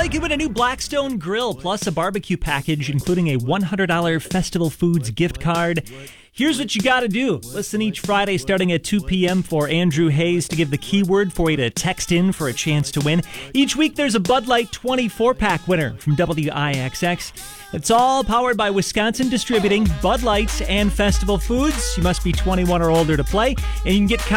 you could win a new Blackstone grill plus a barbecue package, including a $100 Festival Foods gift card. Here's what you got to do. Listen each Friday starting at 2 p.m. for Andrew Hayes to give the keyword for you to text in for a chance to win. Each week there's a Bud Light 24-pack winner from WIXX. It's all powered by Wisconsin Distributing, Bud Light, and Festival Foods. You must be 21 or older to play, and you can get